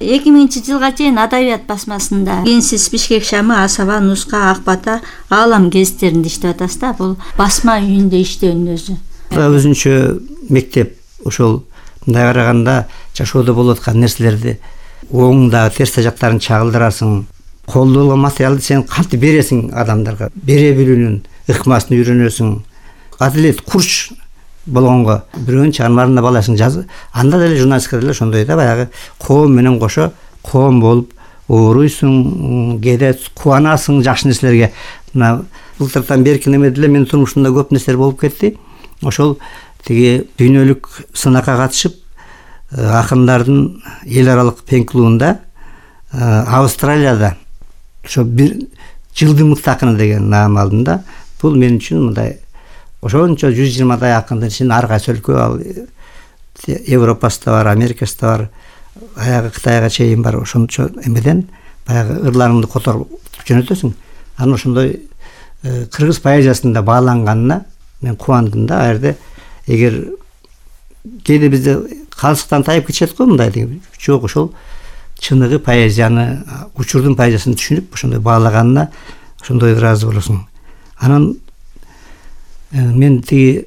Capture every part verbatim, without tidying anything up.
эки миңинчи жылга чейин Адабият басмасында Кийинсиз Бишкек шамы, Асаба, Нуска, Ак бата, Аалам гезиттеринде иштеп атасыз да. Бул басма үйүндө иштөөнүн өзү өзүнчө мектеп. Ошол мындай караганда жашоодо болуп аткан нерселерди оң да терс жактарын чагылдырасың. Колдо болгон материалды сен кантип бересиң адамдарга, бере билүүнүн ыкмасын үйрөнөсүң. Адилет курч болгонго бирөөнүн чыгармаларына баласың жаз. Анда деле журналистикада деле ошондой да, баягы коом менен кошо коом болуп ооруйсуң, кээде кубанасың жакшы нерселерге. Мына былтыртан берки неме деле менин турмушумда көп нерселер болуп кетти. Ошол тиги дүйнөлүк сынакка катышып, акындардын эл аралык пен-клубунда Австралияда ошо бир жылдын мыкты акыны деген наам алдым да. Бул мен үчүн мындай ошончо жүз жыйырмадай акындын ичинде ар кайсы өлкө, ал Европасында бар, Америкасында бар, аягы Кытайга чейин бар. Ошончо эмеден баягы ырларыңды которуп жөнөтөсүң. Анан ошондой кыргыз поэзиясында бааланганына мен кубандым да. А жерде эгер кээде бизде калсыктан тайып кетишет го мындай деген. Жок, ошол чыныгы поэзияны, учурдун поэзиясын түшүнүп ошондой баалаганына ошондой ыраазы болосуң. Анан мен тиги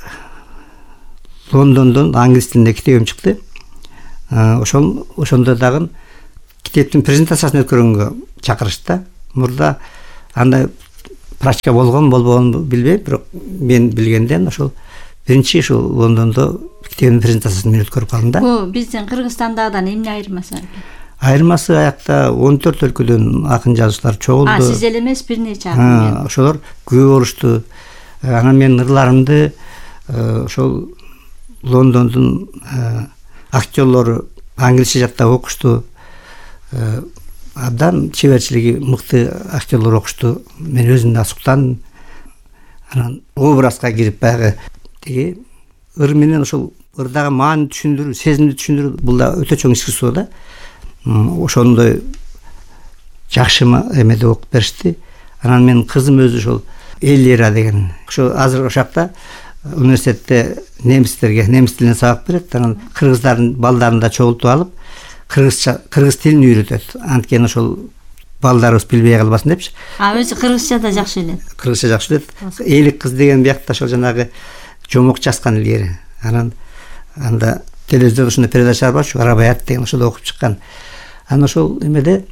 Лондондон англис тилинде китебим чыкты. Ошол ошондо дагы китептин презентациясын өткөргөнгө чакырышты. Мурда андай практика болгон болбогонун билбейм, бирок мен билгенден ошол биринчи ошол Лондондо китебин презентациясын мен өткөрүп калдым да. Бул биздин Кыргызстандагыдан эмне айырмасы? Айырмасы аякта он төрт өлкөдөн акын жазуучулар чогулду. А, сиз эле эмес, бир нече акын. Ошолор көп болушту. Анан мен ырларымды ошол Лондондун актерлору англисче жаттап окушту. Абдан чеберчилиги мыкты актерлор окушту. Мен өзүм да суктандым. Анан образга кирип баягы тиги ыр менен ошол ырдагы маани түшүндүрүү, сезимди түшүндүрүү, бул да өтө чоң искусство да. Ошондой жакшы эмеде окуп беришти. Анан менин кызым өзү ошол Эллира деген, ошо азыркы шакта университетте немистерге немис тилинен сабак берет. Анан кыргыздардын балдарын да чогултуп алып, кыргызча кыргыз тилин үйрөтөт. Анткени ошол балдарыбыз билбей калбасын депчи. А өзү кыргызча да жакшы билет. Кыргызча жакшы билет. Элик кыз деген биякта ошол жанагы жомок жазган илгери. Анан анда телевизордо ушундай передачалар барчу, Арабаят деген, ошол окуп чыккан. Анан ошол эмеде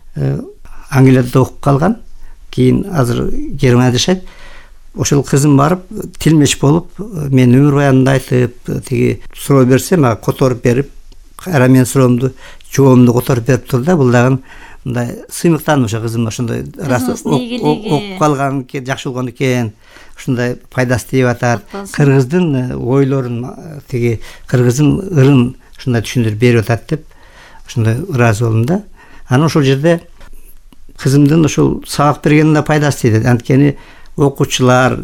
Англияда окуп калган. Кийин азыр Германияда жашайт. Ошол кызым барып, тилмеш болуп, мен өмүр баянымды айтып, тиги суроо берсе, мага которуп берип, кайра мен суроомду, жообумду которуп берип турду да. Бул дагы мындай сыймыктандым ошо кызым ошондой рас окуп калган экен, жакшы болгон экен. Ушундай пайдасы тийип атат. Кыргыздын ойлорун, тиги кыргыздын ырын ушундай түшүндүрүп берип атат деп ушундай ыраазы болдум да. Анан ошол жерде кызымдын ошол сабак бергенине пайдасы тийди. Анткени окуучулар,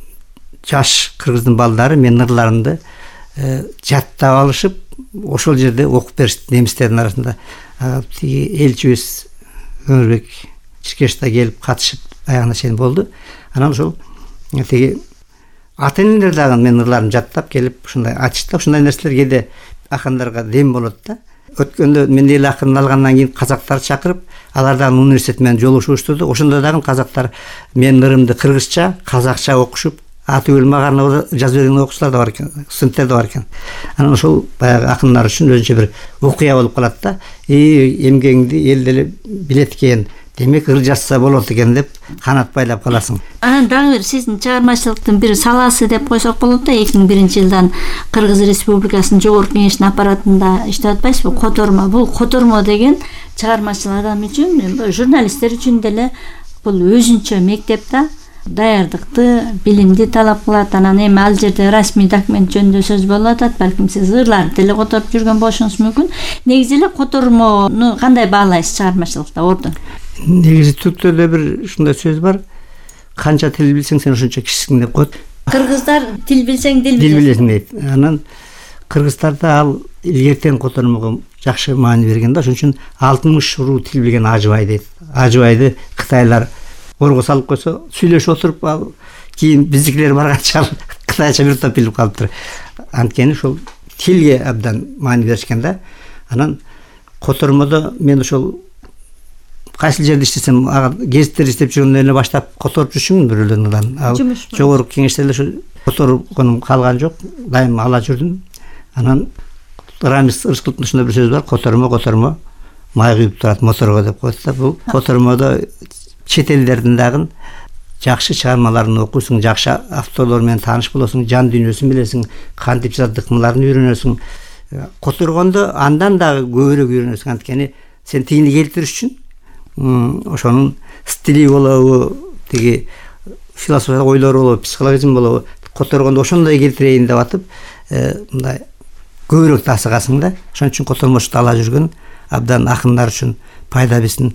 жаш кыргыздын балдары менин ырларымды жаттап алышып, ошол жерде окуп беришти немистердин арасында. Тиги элчибиз Өмүрбек Чиркеш да келип катышып аягына чейин болду. Анан ошол тиги ата-энелер дагы менин ырларымды жаттап келип ушундай айтышты. Ушундай нерселер кээде акындарга дем болот да. Өткөндө мен эл акынын алгандан кийин казактарды чакырып, алар дагы университет менен жолугушушту. Ошондо дагы казактар менин ырымды кыргызча, казакча окушуп, аты өлмөгөн жазып берген окуучулар да бар экен, студенттер да бар экен. Анан ошол баягы акындар үчүн өзүнчө бир окуя болуп калат да. И эмгегиңди эл деле билет экен. Демек ыр жазса болот экен деп канат байлап каласың. Анан дагы бир сиздин чыгармачылыктын бир саласы деп койсок болот да. эки миң биринчи жылдан Кыргыз Республикасынын Жогорку Кеңешинин аппаратында иштеп атпайсызбы? Котормо. Бул котормо деген чыгармачыл адам үчүн, журналисттер үчүн деле бул өзүнчө мектеп да. Даярдыкты, билимди талап кылат. Анан эми ал жерде расмий документ жөнүндө сөз болуп атат. Балким сиз ырларды деле которуп жүргөн болушуңуз мүмкүн. Негизи эле котормону кандай баалайсыз чыгармачылыкта, ордун? Негизи түрктөрдө бир ушундай сөз бар. Канча тил билсең, сен ошончо кичисиң деп коет. Кыргыздар тил билсең, дил билесиң. Дил билесиң дейт. Анан кыргыздарда ал илгертен котормого жакшы маани берген да. Ошон үчүн алтымыш уруу тил билген Ажыбай дейт. Ажыбайды Кытайлар орго салып койсо, сүйлөшүп отуруп, ал кийин биздикилер барганча кытайча бир топ билип калыптыр. Анткени ошол тилге абдан маани беришкен да. Анан котормодо мен ошол кайсыл жерде иштесем гезиттер иштеп жүргөндөн эле баштап которуп жүрчүмүн бирөөлөрүн. Ал жогорку кеңеште эле ошо которгонум калган жок, дайым ала жүрдүм. Анан Рамис Рыскылдын ушундай бир сөзү бар: котормо котормо май күйүп турат моторго деп коет да. Бул котормодо чет элдердин дагы жакшы чыгармаларын окуйсуң, жакшы авторлор менен тааныш болосуң, жан дүйнөсүн билесиң, кантип жазат ыкмаларын үйрөнөсүң. Которгондо андан дагы көбүрөөк үйрөнөсүң, анткени сен тигини келтириш үчүн ошонун стили болобу, тиги философиялык ойлору болобу, психологизм болобу, которгондо ошондой келтирейин деп атып, мындай көбүрөөк тасыгасың да. Ошон үчүн котормочту ала жүргөн абдан акындар үчүн пайда берсин.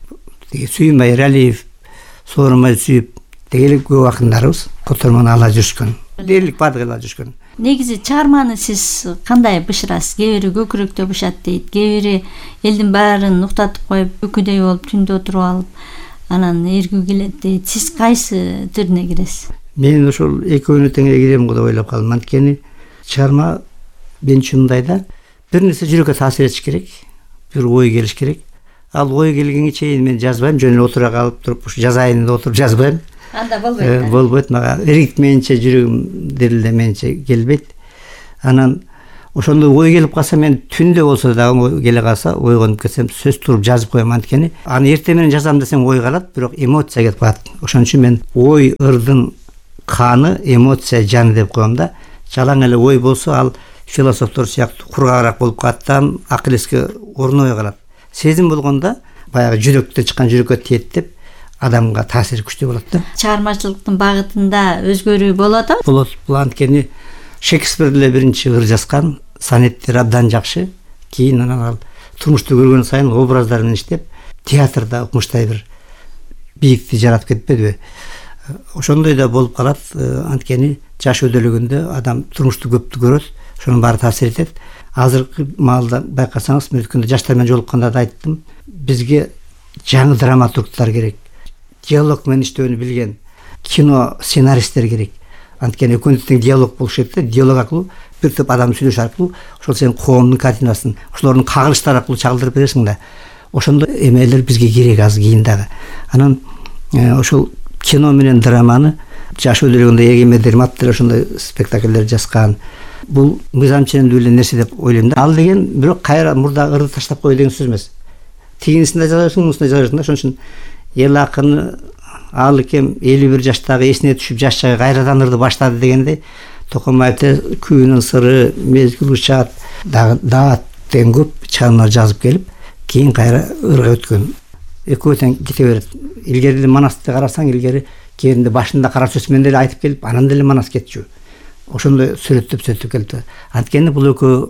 Сүйүнбай Эралиев, Сооронбай Сүйүп дегеле көп акындарыбыз котормону ала жүрүшкөн. Дээрлик баардыгы ала жүрүшкөн. Негизи чыгарманы сиз кандай бышырасыз? Кээ бири көкүрөктө бышат дейт, кээ бири элдин баарын уктатып коюп, үкүдөй болуп түндө отуруп алып, анан эргүү келет дейт. Сиз кайсы түрүнө киресиз? Мен ошол экөөнү тең кирем деп ойлоп калдым. Анткени чыгарма мен үчүн мындай да, бир нерсе жүрөккө таасир этиш керек, бир ой келиш керек. Ал ой келгенге чейин мен жазбайм, жөн эле отура калып туруп ушу жазайын деп отуруп жазбайм. Анда болбойт. Болбойт, мага эргит менче жүрөгүм делилде менче келбейт. Анан ошондой ой келип калса, мен түндө болсо дагы ой келе калса, ойгонуп кетсем, сөз туруп жазып коем. Анткени аны эртең менен жазам десем ой калат, бирок эмоция кетип калат. Ошон үчүн мен ой ырдын каны, эмоция жаны деп коем да. Жалаң эле ой болсо, ал философтор сыяктуу кургагыраак болуп калаттан акыл эске орнобой калат. Сезим болгондо баягы жүрөктө чыккан жүрөккө тиет деп адамга таасири күчтүү болот да. Чыгармачылыктын багытында өзгөрүү болот а? Болот. Бул анткени Шекспир деле биринчи ыр жазган, сонеттер абдан жакшы. Кийин анан ал турмушту көргөн сайын образдар менен иштеп, театрда укмуштай бир бийикти жаратып кетпедиби? Ошондой да болуп калат. Анткени жаш өдөлөгөндө адам турмушту көптү көрөт, ошонун баары таасир этет. Азыркы маалда байкасаңыз, мен өткөндө жаштар менен жолукканда да айттым, бизге жаңы драматургтар керек, диалог менен иштөөнү билген кино сценаристтер керек. Анткени өкүндө тең диалог болуш керек да. Диалог аркылуу бир топ адам сүйлөш аркылуу ошол сенин коомдун картинасын, ошолордун кагылыштары аркылуу чагылдырып бересиң да. Ошондой эмелер бизге керек аз кийин дагы. Анан ошол кино менен драманы жаш өдөлгөндө Эгеме Дермат деле ошондой спектакльдер жазган. Бул мыйзам ченемдүү эле нерсе деп ойлойм да. Ал деген бирок кайра мурда ырды таштап кой деген сөз эмес. Тигинисин да жазасың, мунусун да жазасың да. Ошон үчүн эл акыны ал экем элүү бир жаштагы эсине түшүп жаш жайга кайрадан ырды баштады дегендей, Токомаевте Күүнүн сыры, Мезгил учат, дагы даат деген көп чыгармалар жазып келип, кийин кайра ырга өткөн. Экөө тең кете берет. Илгери эле Манасты карасаң, илгери кээринде башында кара сөз менен деле айтып келип, анан деле Манас кетчү. Ошондой сүрөттөп сүрөттөп келди. Анткени бул экөө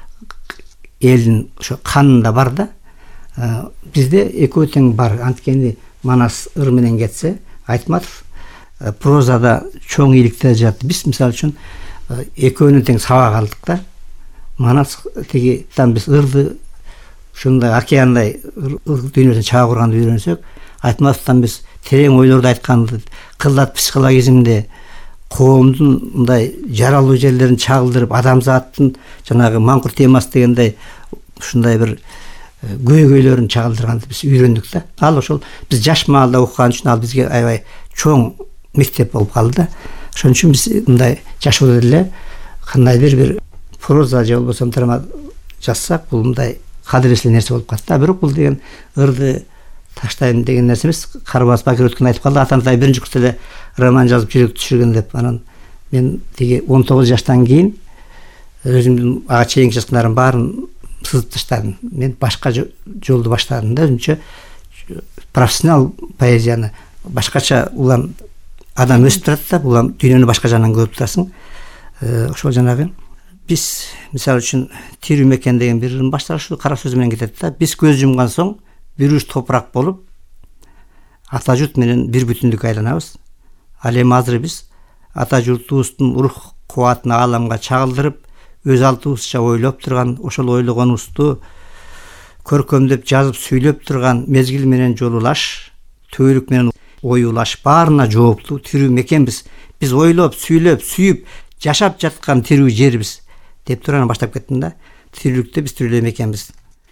элдин ошо канында бар да. Бизде экөө тең бар. Анткени Манас ыр менен кетсе, Айтматов прозада чоң ийгиликте жатты. Биз мисалы үчүн экөөнү тең сабак алдык да. Манас тиги там биз ырды ушундай океандай дүйнөсүн чага курганды үйрөнсөк, Айтматовтан биз терең ойлорду айтканды, кылдат психологизмде коомдун мындай жаралуу жерлерин чагылдырып, адамзаттын жанагы маңкур темасы дегендей ушундай бир көйгөйлөрүн чагылдырганды биз үйрөндүк да. Ал ошол биз жаш маалда окуган үчүн ал бизге аябай чоң мектеп болуп калды да. Ошон үчүн биз мындай жашоодо эле кандайдыр бир проза же болбосо драма жазсак, бул мындай кадырлуу нерсе болуп калат да. Бирок бул деген ырды таштайм деген нерсе эмес. Карбас Бакир өткөндө айтып калды, атамтай биринчи курста эле роман жазып жүрөк түшүргөн деп. Анан мен тиги он тогуз жаштан кийин өзүмдүн ага чейинки жазгандарымдын баарын сызып таштадым. Мен башка жолду баштадым да, өзүнчө профессионал поэзияны башкача улам адам өсүп турат да, улам дүйнөнү башка жагынан көрүп турасың. Ошол жанагы биз мисалы үчүн Тирүү мекен деген бир ырым башталып ушу кара сөз менен кетет да. Биз көз жумган соң бир уч топурак болуп ата журт менен бир бүтүндүккө айланабыз. Ал эми азыр биз ата журтубуздун рух кубатын ааламга чагылдырып, өз алдыбызча ойлоп турган, ошол ойлогонубузду көркөмдөп жазып сүйлөп турган мезгил менен жолулаш, төөлүк менен ой улаш баарына жооптуу тирүү мекенбиз. Биз ойлоп, сүйлөп, сүйүп жашап жаткан тирүү жербиз деп турган баштап кеттим да. Тирүүлүктө биз тирүү мекенбиз.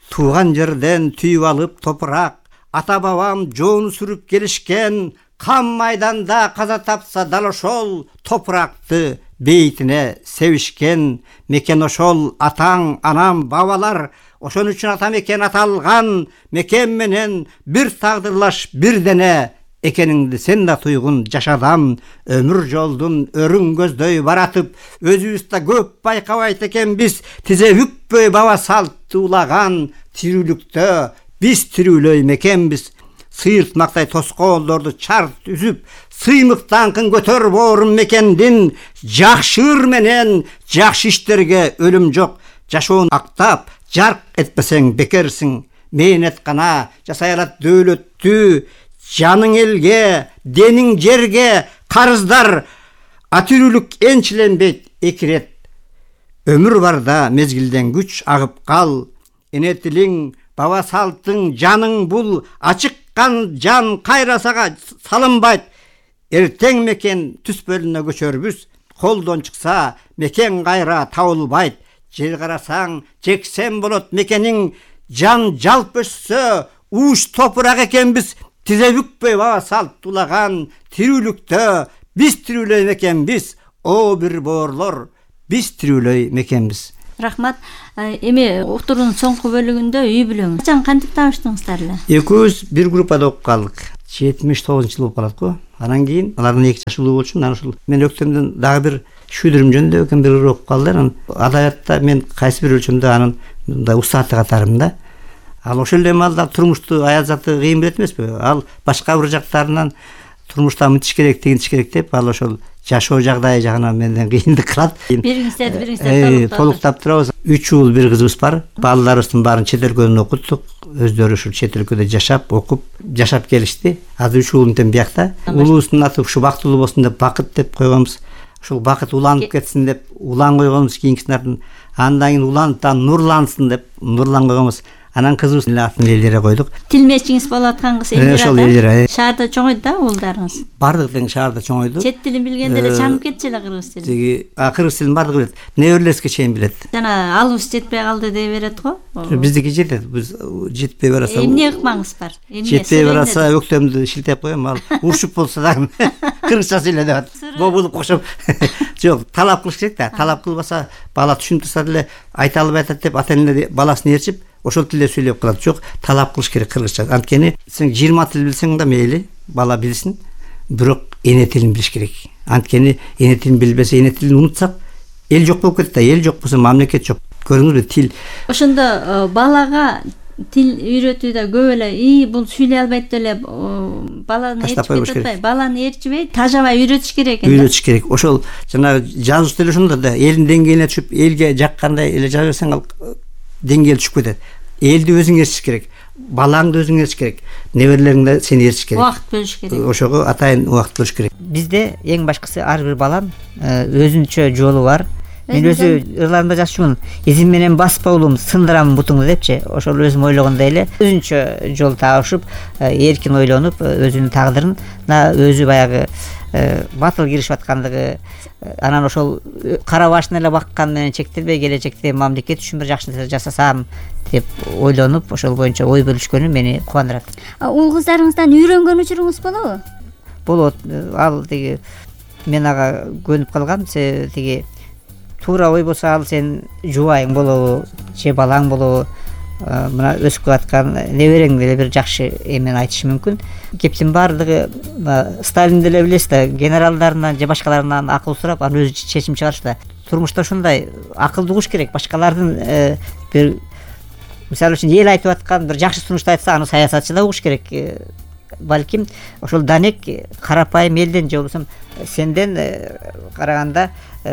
Туған жерден түйіп алып топырақ, ата бабам жоон сүрүп келишкен, кам майданда каза тапса дал ошол топырақты бейтине севишкен. Мекен ошол атаң, анам, бабалар, ошон үчүн ата мекен аталган. Мекен менен бир тагдырлаш бир дене, экениңди сен да туйгун жашадам. Өмүр жолдун өрүң көздөй баратып, өзүбүз да көп байкабайт экенбиз. Тизе бүкпөй баба салт улаган, тирүүлүктө биз тирүүлөй мекенбиз. Сыйыртмактай тоскоолдорду чарт үзүп, сыймыктанкын көтөр боорун мекендин. Жакшыр менен жакшы иштерге өлүм жок. Жашоон актап, жарк этпесең бекерсиң. Мээнет гана жасай алат дөөлөттү. Жаның элге, дениң жерге, карыздар. Атүрүлүк энчиленбейт эки рет. Өмүр барда мезгилден күч агып кал. Эне тилиң, баба салтың, жаның бул. Ачыккан жан кайрасага салынбайт. Эртең мекен түс бөлүнө көчөрбүз. Колдон чыкса мекен кайра табылбайт. Жер карасаң жексен болот мекениң. Жан жалп өссө уш топурак экенбиз. Тизе бүкпөй баба салт улаган, тирүүлүктө биз тирүүлөй мекенбиз. О бир боорлор, биз тирүүлөй мекенбиз. Рахмат. Эми уктуруунун соңку бөлүгүндө үй бүлөң. Качан кантип таныштыңыздар эле? Экөөбүз бир группада окуп калдык. жетимиш тогузунчу жыл болуп калат го. Анан кийин алардын эки жаш улуу болчу. Анан ушул мен өктөмдөн дагы бир шүйдүрүм жөнүндө өкөм бир окуп калдылар. Анан адабиятта мен кайсы бир өлчөмдө анын мындай устаты катарым да. Ал ошол эле маалда турмушту аязаты кыйын билет эмеспи? Ал башка бир жактарынан турмушта мынтиш керек, тигинтиш керек деп, ал ошол жашоо жагдайы жагынан менден кыйындык кылат. Бириңиздерди бириңиздер толуктап турабыз. Үч уул бир кызыбыз бар. Балдарыбыздын баарын чет өлкөдөн окуттук. Өздөрү ушул чет өлкөдө жашап, окуп, жашап келишти. Азыр үч уулум тең биякта. Уулубуздун аты ушу бактылуу болсун деп Бакыт деп койгонбуз. Ушул Бакыт уланып кетсин деп улан койгонбуз кийинкисинен. Андан кийин уланып та нурлансын деп нурлан койгонбуз. Анан кызыбыздын атын Элира койдук. Тилмечиңиз болуп аткан кыз Элира. Ошол Элира. Шаарда чоңойду да уулдарыңыз? Бардык тең шаарда чоңойду. Чет тилин билгенде эле чаңып кетчү эле кыргыз тилин. Тиги кыргыз тилин бардыгы билет. Неберелерибизге чейин билет. Жана алыбыз жетпей калды дей берет го. Биздики жетет. Биз жетпей бараса. Эмне ыкмаңыз бар? Жетпей бараса өктөмдү шилтеп коем. Ал урушуп болсо да кыргызча сүйлө деп. Бобулуп кошуп. Жок, талап кылыш керек да. Талап кылбаса бала түшүнүп турса деле айта албай атат деп ата-эне баласын ээрчип ошол тилде сүйлөп калат. Жок, талап кылыш керек кыргызча. Анткени сен жыйырма тил билсең да мейли, бала билсин, бирок эне тилин билиш керек. Анткени эне тилин билбесе, эне тилин унутсак, эл жок болуп кетет да. Эл жок болсо мамлекет жок. Көрүңүзбү, тил. Ошондо балага тил үйрөтүүдө көп эле и бул сүйлөй албайт деле баланы ээрчип атпай, баланы ээрчибей, тажабай үйрөтүш керек экен. Үйрөтүш керек. Ошол жанагы жазуш деле ошондо да, элдин деңгээлине түшүп, элге жаккандай эле жаза берсең, ал деңгээл түшүп кетет. Элди өзүң ээрчиш керек. Балаңды өзүң ээрчиш керек. Неберелериңди сени ээрчиш керек. Убакыт бөлүш керек. Ошого атайын убакыт бөлүш керек. Бизде эң башкысы ар бир баланын өзүнчө жолу бар. Мен өзү ырларымда жазчумун. Изим менен баспа улум, сындырам бутуңду депчи. Ошол өзүм ойлогондой эле өзүнчө жол табышып, эркин ойлонуп, өзүнүн тагдырына өзү баягы батыл киришип аткандыгы, анан ошол кара башын эле баккан менен чектелбей келечекте мамлекет үчүн бир жакшы нерсе жасасам деп ойлонуп, ошол боюнча ой бөлүшкөнү мени кубандырат. Уул кыздарыңыздан үйрөнгөн учуруңуз болобу? Болот. Ал тиги мен ага көнүп калгам, се тиги туура ой болсо ал сен жубайың болобу, же балаң болобу, мына өсүп келаткан неберең деле бир жакшы эмени айтышы мүмкүн. Кептин баардыгы Сталин деле билесиз да, генералдарынан же башкаларынан акыл сурап, анан өзү чечим чыгарыш да. Турмушта ушундай акылды угуш керек. Башкалардын бир мисалы үчүн эл айтып аткан бир жакшы сунушту айтса, аны саясатчы да угуш керек. Балким ошол Данек карапайым элден же болбосо сенден караганда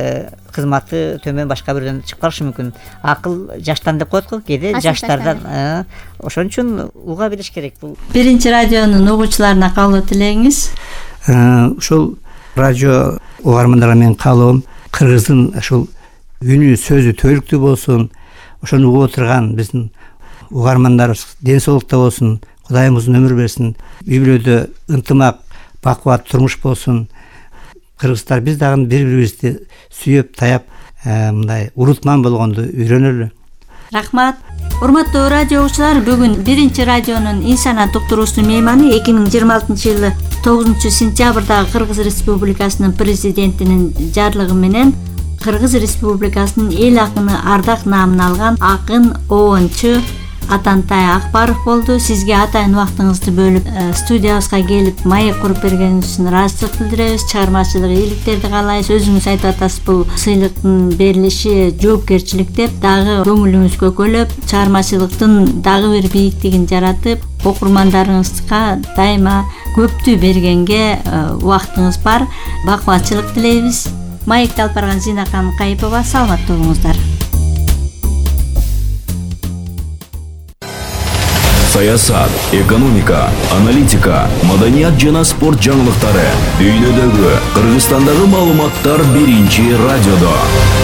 кызматы төмөн башка бирден чыгып калышы мүмкүн. Акыл жаштан деп коет го, кээде жаштардан. Ошон үчүн уга билиш керек. Бул Биринчи радионун угуучуларына каалоо тилегиңиз? Ошол радио угармандарга менин каалоом кыргыздын ошол үнү, сөзү төлүктүү болсун. Ошону угуп отурган биздин угармандарыбыз ден соолукта болсун. Кудайым узун өмүр берсин. Үй бүлөдө ынтымак, бакубат турмуш болсун. Кыргыздар биз дагы бири-бирибизди сүйөп, таяп, мындай урутман болгонду үйрөнөлү. Рахмат. Урматтуу радио угуучулар, бүгүн биринчи радионун инсанат уктуруусунун мейманы эки миң жыйырма алтынчы жылы тогузунчу сентябрдагы Кыргыз Республикасынын президентинин жарлыгы менен Кыргыз Республикасынын эл акыны Ардак наамын алган акын оончу Атантай Акбаров болду. Сизге атайын убактыңызды бөлүп студиябызга келип маек куруп бергениңиз үчүн ыраазычылык билдиребиз. Чыгармачылык ийгиликтерди каалайбыз. Өзүңүз айтып атасыз, бул сыйлыктын берилиши жоопкерчилик деп, дагы көңүлүңүз көкөлөп, чыгармачылыктын дагы бир бийиктигин жаратып, окурмандарыңызга дайыма көптү бергенге убактыңыз бар. Бакубатчылык тилейбиз. Маекти алып барган Зинакан Кайыпова, саламаттуу болуңуздар. Саясат, экономика, аналитика, маданият жана спорт жаңылыктары, дүйнөдөгү, Кыргызстандагы маалыматтар биринчи радиодо.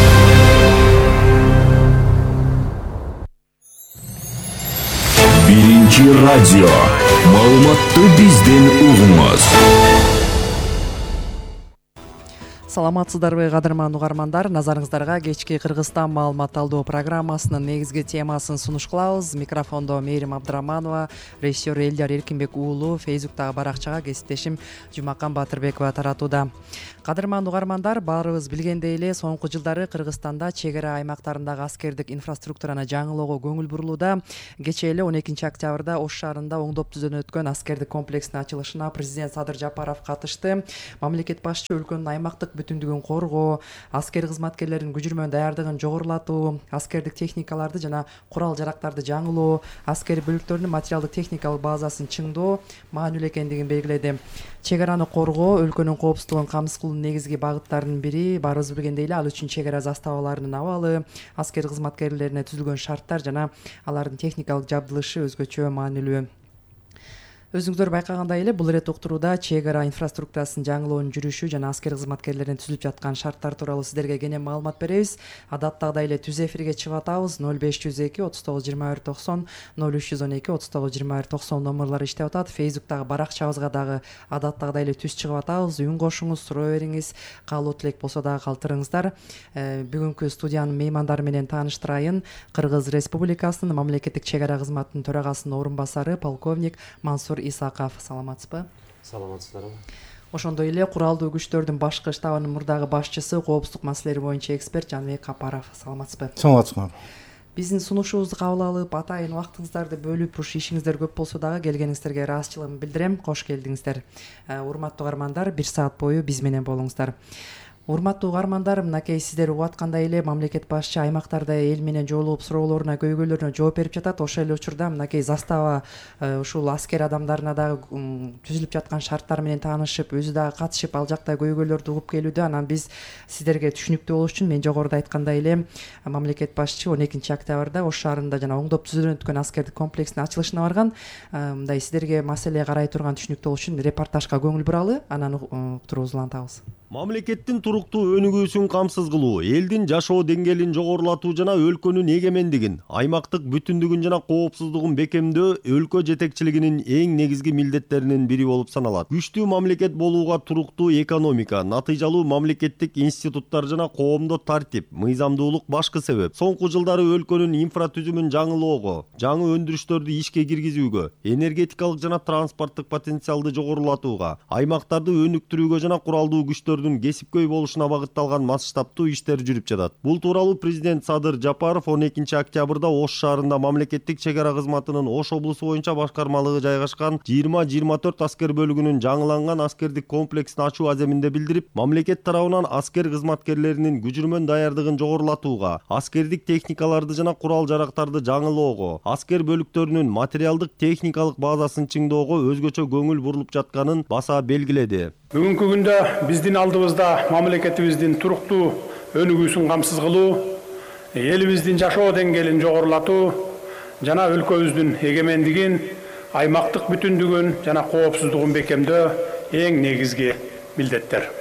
Биринчи радио. Маалыматты бизден угуңуз. Саламатсыздарбы, кадырман угармандар. Назарыңыздарга кечки Кыргызстан маалымат алуу программасынын негизги темасын сунуш кылабыз. Микрофондо Мээрим Абдыраманова, режиссер Элдар Эркинбек уулу, Фейсбуктагы баракчага кесиптешим Жумакан Батырбекова таратууда. Кадырман угармандар, баарыбыз билгендей эле, соңку жылдары Кыргызстанда чек ара аймактарындагы аскердик инфраструктураны жаңылоого көңүл бурулууда. Кечээ эле он экинчи октябрда Ош шаарында оңдоп түзөнүп өткөн аскердик комплекстин ачылышына президент Садыр Жапаров катышты. Мамлекет башчы өлкөнүн аймактык бүтүндүгүн коргоо, аскер кызматкерлеринин күжүрмөн даярдыгын жогорулатуу, аскердик техникаларды жана курал жарактарды жаңылоо, аскер бөлүктөрүнүн материалдык техникалык базасын чыңдоо маанилүү экендигин белгиледи. Чек араны коргоо өлкөнүн коопсуздугун камсыз кылуунун негизги багыттарынын бири. Баарыбыз билгендей эле, ал үчүн чек ара заставаларынын абалы, аскер кызматкерлерине түзүлгөн шарттар жана алардын техникалык жабдылышы өзгөчө маанилүү. Өзүңүздөр байкагандай эле, бул ирет уктурууда чек ара инфраструктурасын жаңылоонун жүрүшү жана аскер кызматкерлеринин түзүлүп жаткан шарттар тууралуу сиздерге кенен маалымат беребиз. Адаттагыдай эле түз эфирге чыгып атабыз. ноль беш жүз эки отуз тогуз жыйырма бир токсон, ноль үч жүз он эки отуз тогуз жыйырма бир токсон номерлары иштеп атат. Фейсбуктагы баракчабызга дагы адаттагыдай эле түз чыгып атабыз. Үн кошуңуз, суроо бериңиз, каалоо тилек болсо дагы калтырыңыздар. Бүгүнкү студиянын меймандары менен тааныштырайын. Кыргыз Республикасынын мамлекеттик чек ара кызматынын төрагасынын орун басары полковник Мансур Исаков. Саламатсызбы? Саламатсыздарбы. Ошондой эле куралдуу күчтөрдүн башкы штабынын мурдагы башчысы, коопсуздук маселелери боюнча эксперт Жаныбек Капаров. Саламатсызбы? Саламатсызбы. Биздин сунушубузду кабыл алып, атайын убактыңыздарды бөлүп, ушу ишиңиздер көп болсо дагы келгениңиздерге ыраазычылыгымды билдирем. Кош келдиңиздер. Урматтуу угармандар, бир саат бою биз менен болуңуздар. Урматтуу угармандар, мынакей сиздер угуп аткандай эле, мамлекет башчы аймактарда эл менен жолугуп суроолоруна, көйгөйлөрүнө жооп берип жатат. Ошол эле учурда мынакей застава ушул аскер адамдарына дагы түзүлүп жаткан шарттар менен таанышып, өзү дагы катышып, ал жакта көйгөйлөрдү угуп келүүдө. Анан биз сиздерге түшүнүктүү болуш үчүн мен жогоруда айткандай эле, мамлекет башчы он экинчи октябрда Ош шаарында жана оңдоп түзүлүп өткөн аскердик комплекстин ачылышына барган. Мындай сиздерге маселе карай турган түшүнүктүү болуш үчүн репортажга көңүл буралы, анан уктуруубузду улантабыз. Мамлекеттин туруктуу өнүгүүсүн камсыз кылуу, элдин жашоо деңгээлин жогорулатуу жана өлкөнүн эгемендигин, аймактык бүтүндүгүн жана коопсуздугун бекемдөө өлкө жетекчилигинин эң негизги милдеттеринин бири болуп саналат. Күчтүү мамлекет болууга туруктуу экономика, натыйжалуу мамлекеттик институттар жана коомдо тартип, мыйзамдуулук башкы себеп. Соңку жылдары өлкөнүн инфратүзүмүн жаңылоого, жаңы өндүрүштөрдү ишке киргизүүгө, энергетикалык жана транспорттук потенциалды жогорулатууга, аймактарды өнүктүрүүгө жана куралдуу күчтөр кесипкөй болушуна багытталган масштабтуу иштер жүрүп жатат. Бул тууралуу президент Садыр Жапаров он экинчи октябрда Ош шаарында мамлекеттик чек ара кызматынын Ош облусу боюнча башкармалыгы жайгашкан жыйырма жыйырма төрт аскер бөлүгүнүн жаңыланган аскердик комплексин ачуу аземинде билдирип, мамлекет тарабынан аскер кызматкерлеринин күжүрмөн даярдыгын жогорулатууга, аскердик техникаларды жана курал жарактарды жаңылоого, аскер бөлүктөрүнүн материалдык техникалык базасын чыңдоого өзгөчө көңүл бурулуп жатканын баса белгиледи. Бүгүнкү күндө биздин алдыбызда мамлекетибиздин туруктуу өнүгүүсүн камсыз кылуу, элибиздин жашоо деңгээлин жогорулатуу жана өлкөбүздүн эгемендигин, аймактык бүтүндүгүн жана коопсуздугун бекемдөө эң негизги милдеттер.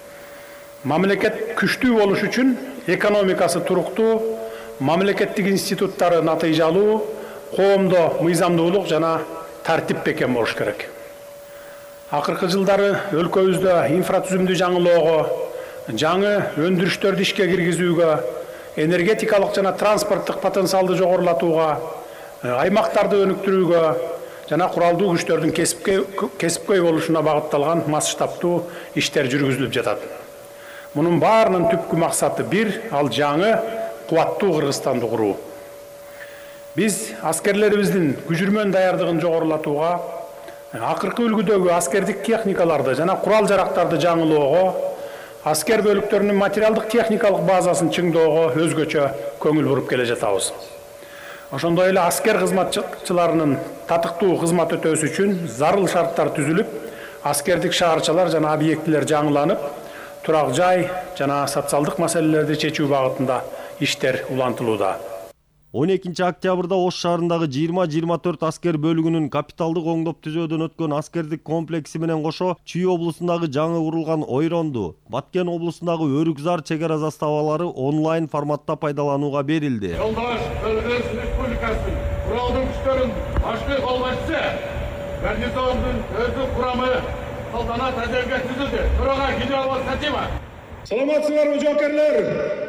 Мамлекет күчтүү болуш үчүн экономикасы туруктуу, мамлекеттик институттары натыйжалуу, коомдо мыйзамдуулук жана тартип бекем болуш керек. Акыркы жылдары өлкөбүздө инфратүзүмдү жаңылоого, жаңы өндүрүштөрдү ишке киргизүүгө, энергетикалык жана транспорттук потенциалды жогорулатууга, аймактарды өнүктүрүүгө жана куралдуу күчтөрдүн кесипкөй болушуна багытталган масштабтуу иштер жүргүзүлүп жатат. Мунун баарынын түпкү максаты бир, ал жаңы кубаттуу Кыргызстанды куруу. Биз аскерлерибиздин күжүрмөн даярдыгын жогорулатууга, акыркы үлгүдөгү аскердик техникаларды жана курал жарактарды жаңылоого, аскер бөлүктөрүнүн материалдык техникалык базасын чыңдоого өзгөчө көңүл буруп келе жатабыз. Ошондой эле аскер кызматчыларынын татыктуу кызмат өтөөсү үчүн зарыл шарттар түзүлүп, аскердик шаарчалар жана объектилер жаңыланып, турак жай жана социалдык маселелерди чечүү багытында иштер улантылууда. он экинчи октябрда Ош шаарындагы жыйырма жыйырма төрт аскер бөлүгүнүн капиталдык оңдоп түзөөдөн өткөн аскердик комплекси менен кошо Чүй облусундагы жаңы курулган Ойронду, Баткен облусундагы Өрүкзар чек ара заставалары онлайн форматта пайдаланууга берилди. Жолдош Кыргыз Республикасынын куралдуу күчтөрүнүн башкы колбашчысы гарнизондун өздүк курамы салтанат азерге түзүлдү. Турага генерал Сатима. Саламатсыңарбы жоокерлер?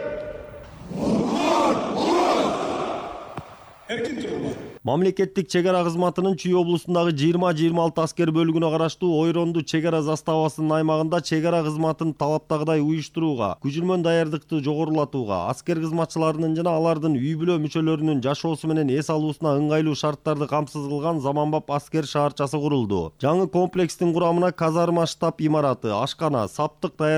Мамлекеттик чек ара кызматынын Чүй облусундагы жыйырма жыйырма алты аскер бөлүгүнө караштуу Ойронду чек ара заставасынын аймагында чек ара кызматын талаптагыдай уюштурууга, күжүрмөн даярдыкты жогорулатууга, аскер кызматчыларынын жана алардын үй бүлө мүчөлөрүнүн жашоосу менен эс алуусуна ыңгайлуу шарттарды камсыз кылган заманбап аскер шаарчасы курулду. Жаңы комплекстин курамына казарма штаб имараты, ашкана, саптык